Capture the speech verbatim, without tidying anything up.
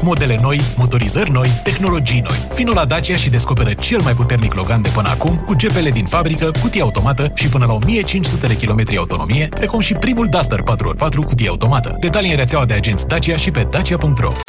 Modele noi, motorizări noi, tehnologii noi. Vino la Dacia și descoperă cel mai puternic Logan de până acum, cu G P L din fabrică, cutie automată și până la o mie cinci sute de kilometri autonomie, precum și primul Duster patru ori patru cutie automată. Detalii în rețeaua de agenți Dacia și pe dacia punct ro.